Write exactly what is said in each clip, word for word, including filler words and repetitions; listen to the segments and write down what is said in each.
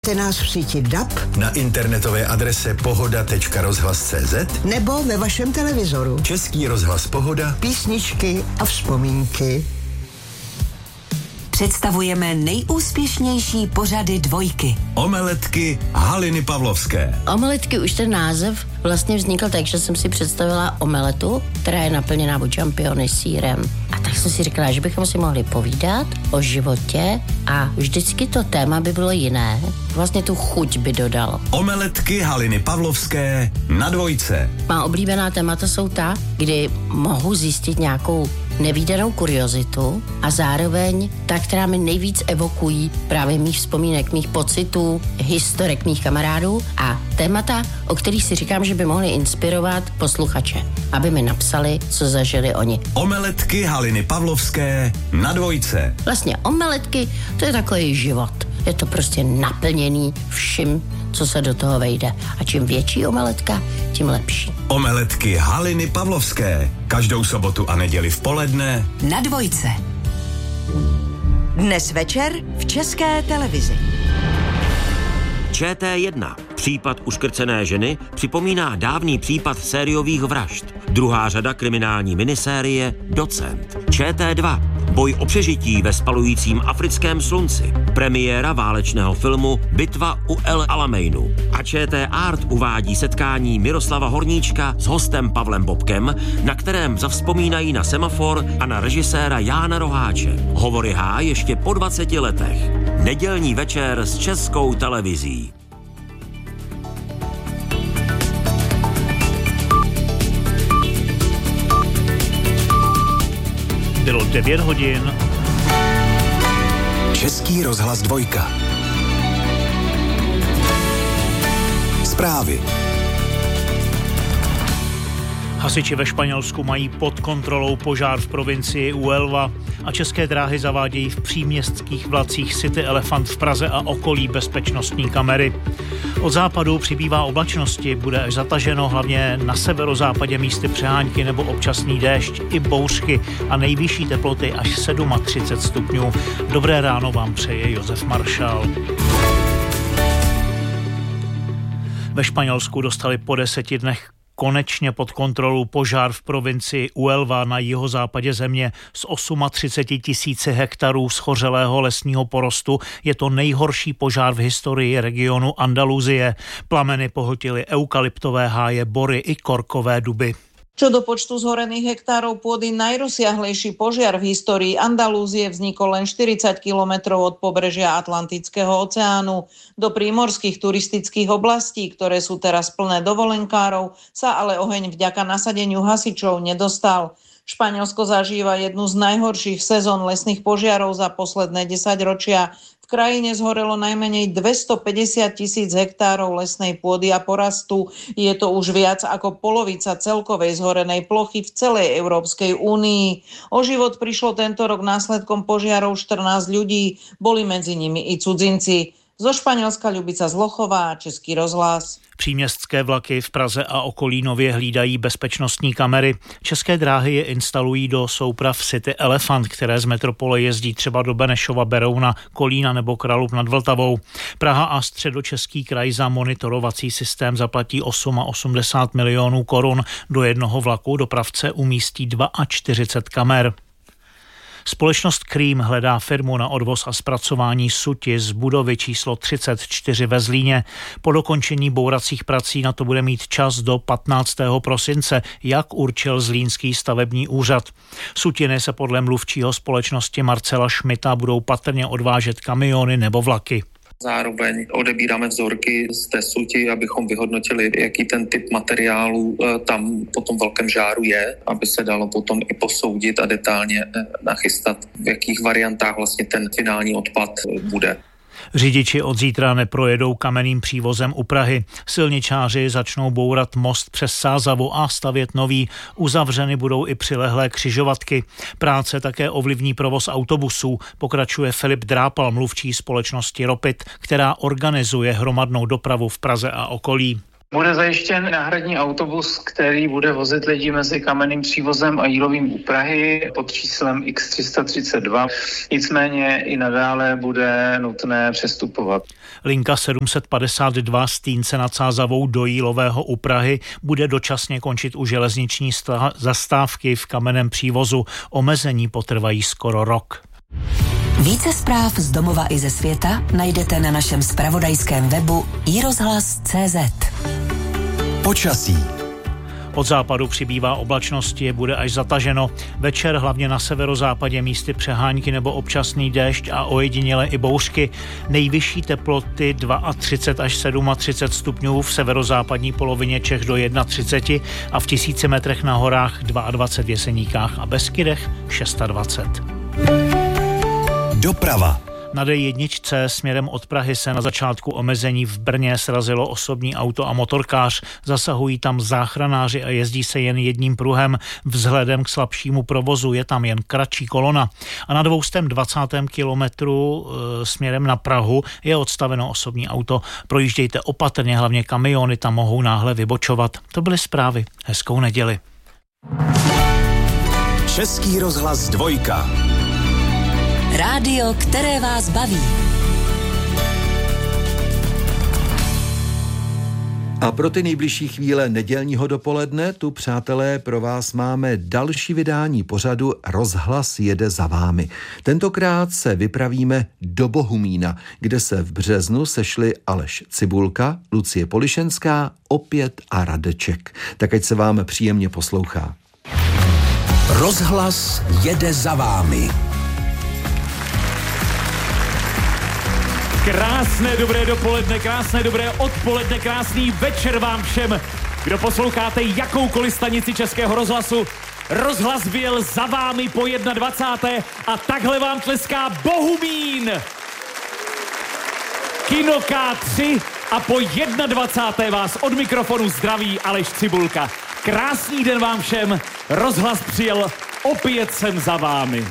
Te nás v síti D A B na internetové adrese pohoda tečka rozhlas tečka cé zet nebo ve vašem televizoru. Český rozhlas Pohoda, písničky a vzpomínky. Představujeme nejúspěšnější pořady dvojky. Omeletky Haliny Pavlovské. Omeletky, už ten název vlastně vznikl tak, že jsem si představila omeletu, která je naplněná buď čampiony sýrem. A tak jsem si říkala, že bychom si mohli povídat o životě a vždycky to téma by bylo jiné. Vlastně tu chuť by dodalo. Omeletky Haliny Pavlovské na dvojce. Má oblíbená témata jsou ta, kdy mohu zjistit nějakou nevídanou kuriozitu a zároveň ta, která mi nejvíc evokují právě mých vzpomínek, mých pocitů, historek mých kamarádů a témata, o kterých si říkám, že by mohly inspirovat posluchače, aby mi napsali, co zažili oni. Omeletky Haliny Pavlovské na dvojce. Vlastně omeletky, to je takový život. Je to prostě naplněný vším, co se do toho vejde. A čím větší omeletka, tím lepší. Omeletky Haliny Pavlovské. Každou sobotu a neděli v poledne na dvojce. Dnes večer v České televizi. Č T jedna. Případ uškrcené ženy připomíná dávný případ sériových vražd. Druhá řada kriminální minisérie Docent. Č T dva. Boj o přežití ve spalujícím africkém slunci. Premiéra válečného filmu Bitva u El Alameinu. A Č T Art uvádí setkání Miroslava Horníčka s hostem Pavlem Bobkem, na kterém zavzpomínají na semafor a na režiséra Jána Roháče. Hovory H ještě po dvaceti letech. Nedělní večer s Českou televizí. Bylo devět hodin. Český rozhlas dvojka. Zprávy. Hasiči ve Španělsku mají pod kontrolou požár v provincii Huelva a České dráhy zavádějí v příměstských vlacích City Elefant v Praze a okolí bezpečnostní kamery. Od západu přibývá oblačnosti, bude až zataženo hlavně na severozápadě místy přehánky nebo občasný déšť i bouřky a nejvyšší teploty až třicet sedm stupňů. Dobré ráno vám přeje Josef Maršál. Ve Španělsku dostali po deseti dnech konečně pod kontrolu požár v provincii Huelva na jihozápadě země s třiceti osmi tisíci hektarů schořelého lesního porostu. Je to nejhorší požár v historii regionu Andaluzie. Plameny pohltily eukalyptové háje, bory i korkové duby. Čo do počtu zhorených hektárov pôdy, najrozsiahlejší požiar v histórii Andalúzie vznikol len štyridsať kilometrov od pobrežia Atlantického oceánu. Do prímorských turistických oblastí, ktoré sú teraz plné dovolenkárov, sa ale oheň vďaka nasadeniu hasičov nedostal. Španielsko zažíva jednu z najhorších sezón lesných požiarov za posledné desaťročia. V krajine zhorelo najmenej dvestopäťdesiat tisíc hektárov lesnej pôdy a porastu. Je to už viac ako polovica celkovej zhorenej plochy v celej Európskej únii. O život prišlo tento rok následkom požiarov štrnásť ľudí, boli medzi nimi i cudzinci. Zo Španělska Ľubica Zlochová, Český rozhlas. Příměstské vlaky v Praze a okolí nově hlídají bezpečnostní kamery. České dráhy je instalují do souprav City Elefant, které z metropole jezdí třeba do Benešova, Berouna, Kolína nebo Kralupy nad Vltavou. Praha a Středočeský kraj za monitorovací systém zaplatí osmdesát osm milionů korun. Do jednoho vlaku dopravce umístí čtyřicet dva kamer. Společnost Cream hledá firmu na odvoz a zpracování suti z budovy číslo třicet čtyři ve Zlíně. Po dokončení bouracích prací na to bude mít čas do patnáctého prosince, jak určil Zlínský stavební úřad. Sutiny se podle mluvčího společnosti Marcela Šmita budou patrně odvážet kamiony nebo vlaky. Zároveň odebíráme vzorky z té suti, abychom vyhodnotili, jaký ten typ materiálu tam po tom velkém žáru je, aby se dalo potom i posoudit a detailně nachystat, v jakých variantách vlastně ten finální odpad bude. Řidiči od zítra neprojedou kamenným přívozem u Prahy. Silničáři začnou bourat most přes Sázavu a stavět nový. Uzavřeny budou i přilehlé křižovatky. Práce také ovlivní provoz autobusů, pokračuje Filip Drápal, mluvčí společnosti Ropit, která organizuje hromadnou dopravu v Praze a okolí. Bude zajištěn náhradní autobus, který bude vozit lidi mezi Kamenným Přívozem a Jílovým u Prahy pod číslem iks tři sta třicet dva. Nicméně i nadále bude nutné přestupovat. Linka sedm set padesát dva z Týnce nad Sázavou do Jílového u Prahy bude dočasně končit u železniční stá- zastávky v Kamenném Přívozu. Omezení potrvají skoro rok. Více zpráv z domova i ze světa najdete na našem zpravodajském webu i rozhlas tečka cé zet. Počasí. Od západu přibývá oblačnosti, bude až zataženo. Večer hlavně na severozápadě místy přehánky nebo občasný déšť a ojediněle i bouřky. Nejvyšší teploty třicet dva až třicet sedm stupňů v severozápadní polovině Čech do třicet jedna a v tisíci metrech na horách dvacet dva v Jeseníkách a Beskydech dvacet šest. Doprava. Na dé jedna směrem od Prahy se na začátku omezení v Brně srazilo osobní auto a motorkář. Zasahují tam záchranáři a jezdí se jen jedním pruhem. Vzhledem k slabšímu provozu je tam jen kratší kolona. A na dvě stě dvacátém kilometru e, směrem na Prahu je odstaveno osobní auto. Projíždějte opatrně, hlavně kamiony tam mohou náhle vybočovat. To byly zprávy. Hezkou neděli. Český rozhlas dvojka. Rádio, které vás baví. A pro ty nejbližší chvíle nedělního dopoledne tu, přátelé, pro vás máme další vydání pořadu Rozhlas jede za vámi. Tentokrát se vypravíme do Bohumína, kde se v březnu sešli Aleš Cibulka, Lucie Polišenská, Opět a Radeček. Tak ať se vám příjemně poslouchá. Rozhlas jede za vámi. Krásné dobré dopoledne, krásné dobré odpoledne, krásný večer vám všem, kdo posloucháte jakoukoliv stanici Českého rozhlasu. Rozhlas byl za vámi po dvacáté první a takhle vám tleská Bohumín. Kino K tři a po dvacáté první vás od mikrofonu zdraví Aleš Cibulka. Krásný den vám všem, rozhlas přijel, opět jsem za vámi.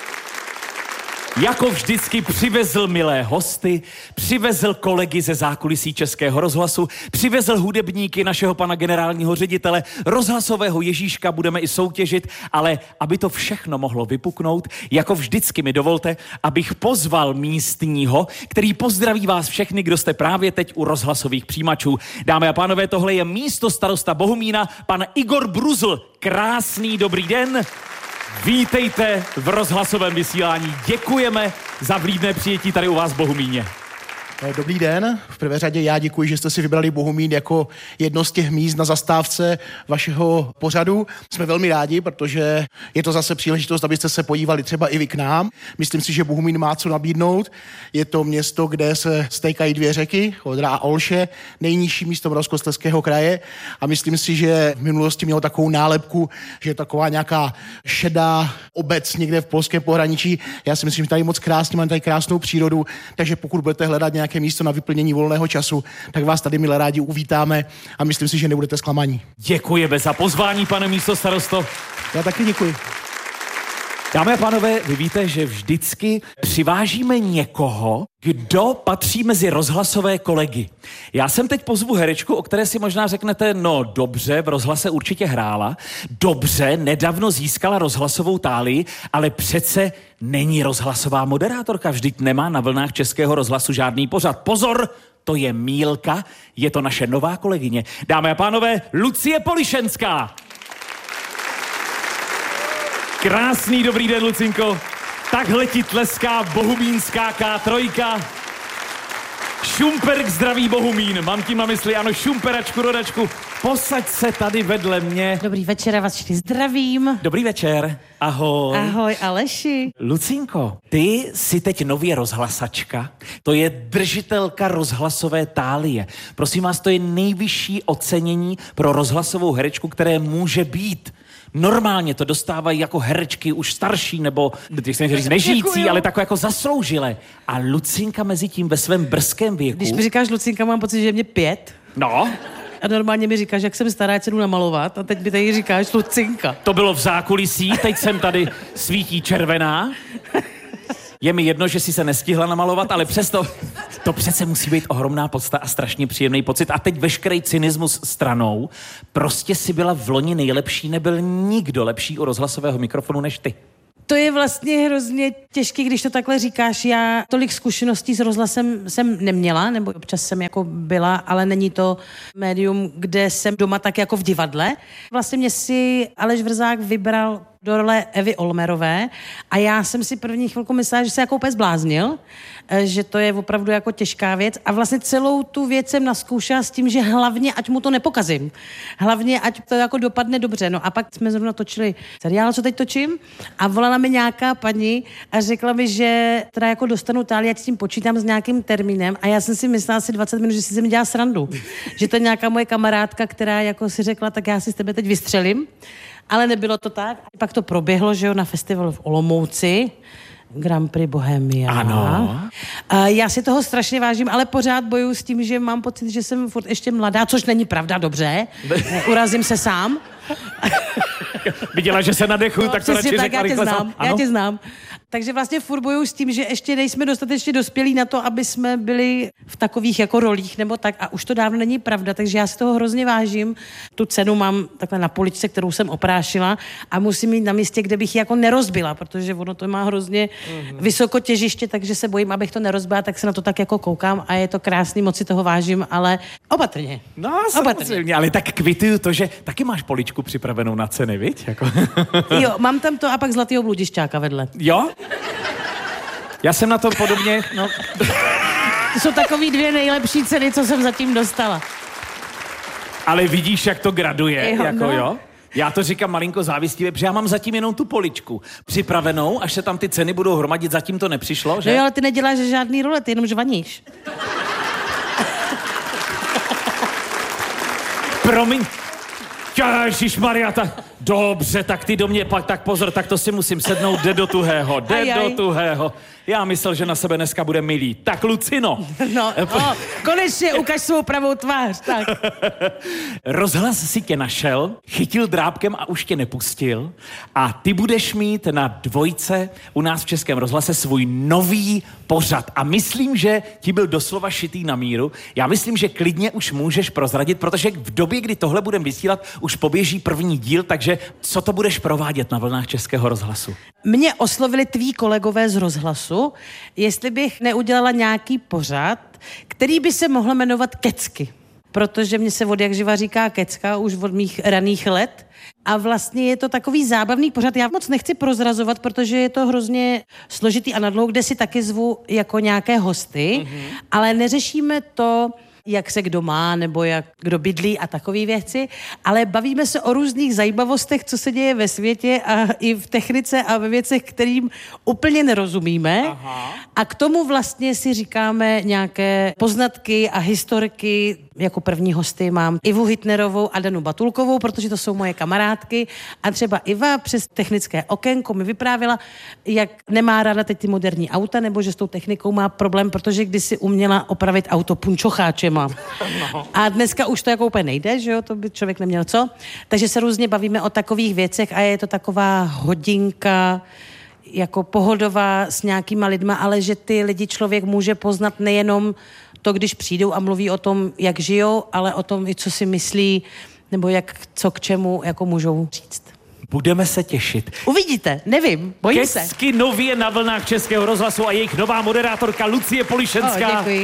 Jako vždycky přivezl milé hosty, přivezl kolegy ze zákulisí Českého rozhlasu, přivezl hudebníky našeho pana generálního ředitele, rozhlasového Ježíška budeme i soutěžit, ale aby to všechno mohlo vypuknout, jako vždycky mi dovolte, abych pozval místního, který pozdraví vás všechny, kdo jste právě teď u rozhlasových přijímačů. Dámy a pánové, tohle je místo starosta Bohumína, pan Igor Bruzl. Krásný dobrý den. Vítejte v rozhlasovém vysílání. Děkujeme za vlídné přijetí tady u vás v Bohumíně. Dobrý den. V prvé řadě já děkuji, že jste si vybrali Bohumín jako jedno z těch míst na zastávce vašeho pořadu. Jsme velmi rádi, protože je to zase příležitost, abyste se podívali třeba i vy k nám. Myslím si, že Bohumín má co nabídnout. Je to město, kde se stékají dvě řeky, Odra a Olše, nejnižší místo Moravskoslezského kraje. A myslím si, že v minulosti mělo takovou nálepku, že je taková nějaká šedá obec někde v polském pohraničí. Já si myslím, že tady moc krásně, máme tady krásnou přírodu, takže pokud budete hledat nějaké místo na vyplnění volného času, tak vás tady milé rádi uvítáme a myslím si, že nebudete zklamaní. Děkujeme za pozvání, pane místostarosto. Já taky děkuji. Dámy a pánové, vy víte, že vždycky přivážíme někoho, kdo patří mezi rozhlasové kolegy. Já jsem teď pozvu herečku, o které si možná řeknete, no dobře, v rozhlase určitě hrála, dobře, nedávno získala rozhlasovou tálii, ale přece není rozhlasová moderátorka, vždyť nemá na vlnách Českého rozhlasu žádný pořad. Pozor, to je mýlka, je to naše nová kolegyně. Dámy a pánové, Lucie Polišenská. Krásný dobrý den, Lucinko. Takhle ti tleská bohumínská K tři. Šumperk zdraví Bohumín. Mám tím na mysli, ano, šumperačku, rodačku. Posaď se tady vedle mě. Dobrý večer, já vás všichni zdravím. Dobrý večer. Ahoj. Ahoj, Aleši. Lucinko, ty jsi teď nově rozhlasačka. To je držitelka rozhlasové tálie. Prosím vás, to je nejvyšší ocenění pro rozhlasovou herečku, které může být. Normálně to dostávají jako herečky už starší, nebo když jsem říct nežijící, děkuju, ale takové jako zasloužilé. A Lucinka mezi tím ve svém brzkém věku... Když mi říkáš Lucinka, mám pocit, že je mě pět. No. A normálně mi říkáš, jak jsem stará, jak se jdu namalovat, a teď mi tady říkáš Lucinka. To bylo v zákulisí, teď jsem tady svítí červená. Je mi jedno, že si se nestihla namalovat, ale přesto to přece musí být ohromná podsta a strašně příjemný pocit. A teď veškerý cynismus stranou. Prostě si byla v loni nejlepší, nebyl nikdo lepší u rozhlasového mikrofonu než ty. To je vlastně hrozně těžké, když to takhle říkáš. Já tolik zkušeností s rozhlasem jsem neměla, nebo občas jsem jako byla, ale není to médium, kde jsem doma tak jako v divadle. Vlastně mě si Aleš Vrzák vybral do role Evy Olmerové a já jsem si první chvilku myslela, že se jako úplně zbláznil, že to je opravdu jako těžká věc a vlastně celou tu věc jsem naskoušela s tím, že hlavně ať mu to nepokazím. Hlavně ať to jako dopadne dobře. No a pak jsme zrovna točili seriál, co teď točím a volala mi nějaká paní a řekla mi, že teda jako dostanu táli, ať s tím počítám s nějakým termínem a já jsem si myslela asi dvacet minut, že si se mi dělá srandu. Že to je nějaká moje kamarádka, která jako si řekla, tak já si s tebe teď vystřelím. Ale nebylo to tak. Pak to proběhlo, že jo, na festivalu v Olomouci. Grand Prix Bohemia. Ano. A já si toho strašně vážím, ale pořád bojuju s tím, že mám pocit, že jsem furt ještě mladá, což není pravda, dobře. Urazím se sám. Viděla, že se nadechuju, no, tak to radši tak, řekla já tě rychle znám, sám. já tě znám. Takže vlastně furt bojuju s tím, že ještě nejsme dostatečně dospělí na to, aby jsme byli v takových jako rolích nebo tak a už to dávno není pravda, takže já si toho hrozně vážím. Tu cenu mám takhle na poličce, kterou jsem oprášila a musím mít na místě, kde bych ji jako nerozbila, protože ono to má hrozně mm-hmm. vysoko těžiště, takže se bojím, abych to nerozbila, tak se na to tak jako koukám a je to krásný, moc si toho vážím, ale opatrně. No, samozřejmě, ale tak kvituju to, že taky máš poličku připravenou na ceny, viď? Jako. Jo, mám tam to a pak zlatýho bludišťáka vedle. Jo? Já jsem na to podobně, no... To jsou takový dvě nejlepší ceny, co jsem zatím dostala. Ale vidíš, jak to graduje, Jo, jako no. jo? Já to říkám malinko závistivě, protože já mám zatím jenom tu poličku připravenou, až se tam ty ceny budou hromadit, zatím to nepřišlo, že? No jo, ale ty neděláš žádný role, ty jenom žvaníš. Promiň. Ježišmarja, tak dobře, tak ty do mě pak, tak pozor, tak to si musím sednout, jde do tuhého, jde Aj, aj. do tuhého. Já myslel, že na sebe dneska bude milý. Tak Lucino. No, o, konečně ukaž svou pravou tvář, tak. Rozhlas si tě našel, chytil drápkem a už tě nepustil a ty budeš mít na Dvojce u nás v Českém rozhlase svůj nový pořad a myslím, že ti byl doslova šitý na míru. Já myslím, že klidně už můžeš prozradit, protože v době, kdy tohle budeme vysílat, už poběží první díl, takže co to budeš provádět na vlnách Českého rozhlasu? Mě oslovili tví kolegové z rozhlasu, jestli bych neudělala nějaký pořad, který by se mohl jmenovat Kecky. Protože mě se od jak živa říká Kecka už od mých raných let. A vlastně je to takový zábavný pořad. Já moc nechci prozrazovat, protože je to hrozně složitý a nadlouho, kde si taky zvu jako nějaké hosty, mm-hmm. ale neřešíme to, jak se kdo má, nebo jak kdo bydlí a takové věci, ale bavíme se o různých zajímavostech, co se děje ve světě a i v technice a ve věcech, kterým úplně nerozumíme. Aha. A k tomu vlastně si říkáme nějaké poznatky a historky. Jako první hosty mám Ivu Hitnerovou a Danu Batulkovou, protože to jsou moje kamarádky. A třeba Iva přes technické okénko mi vyprávěla, jak nemá ráda teď ty moderní auta, nebo že s tou technikou má problém, protože kdysi uměla opravit auto punčocháčema. No. A dneska už to jako úplně nejde, že jo, to by člověk neměl co. Takže se různě bavíme o takových věcech a je to taková hodinka jako pohodová s nějakýma lidma, ale že ty lidi člověk může poznat nejenom to, když přijdou a mluví o tom, jak žijou, ale o tom i co si myslí, nebo jak, co k čemu jako můžou říct. Budeme se těšit. Uvidíte, nevím, bojím se. Kecky nově na vlnách Českého rozhlasu a jejich nová moderátorka Lucie Polišenská. Oh, děkuji.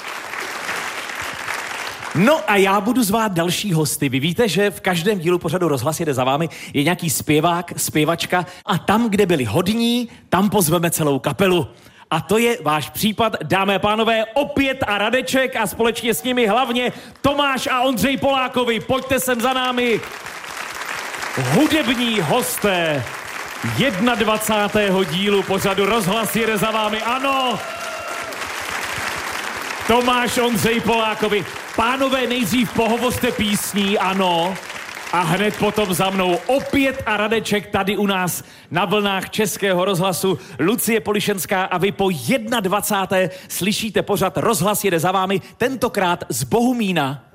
No a já budu zvát další hosty. Vy víte, že v každém dílu pořadu Rozhlas jede za vámi je nějaký zpěvák, zpěvačka a tam, kde byli hodní, tam pozveme celou kapelu. A to je váš případ, dámy a pánové, opět a Radeček a společně s nimi hlavně Tomáš a Ondřej Polákovi. Pojďte sem za námi. Hudební hosté dvacátého prvního dílu pořadu Rozhlas jede za vámi. Ano, Tomáš, Ondřej Polákovi. Pánové, nejdřív pohovořte písní, ano. A hned potom za mnou opět a Radeček tady u nás na vlnách Českého rozhlasu. Lucie Polišenská a vy po dvacáté první slyšíte pořad Rozhlas jede za vámi, tentokrát z Bohumína.